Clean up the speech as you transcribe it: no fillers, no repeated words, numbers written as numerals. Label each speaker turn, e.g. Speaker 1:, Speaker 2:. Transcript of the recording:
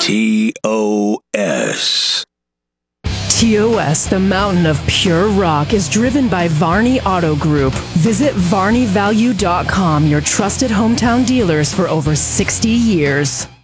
Speaker 1: TOS.
Speaker 2: TOS, the mountain of pure rock, is driven by Varney Auto Group. Visit VarneyValue.com, your trusted hometown dealers for over 60 years.